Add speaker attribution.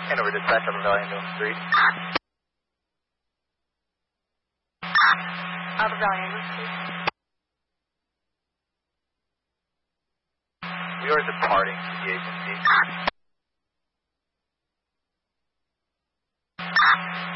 Speaker 1: And over dispatch, Upper Valley Ambulance 3.
Speaker 2: Upper Valley Ambulance 3.
Speaker 1: We are departing to the agency.